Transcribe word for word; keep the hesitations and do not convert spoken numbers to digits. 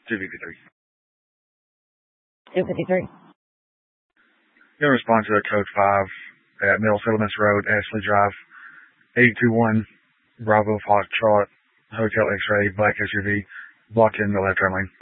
two fifty-three. two fifty-three. In response to code five at Mill Settlements Road, Ashley Drive, eight two one Bravo Foxtrot, Hotel X-Ray, black S U V, blocked in the left turn lane.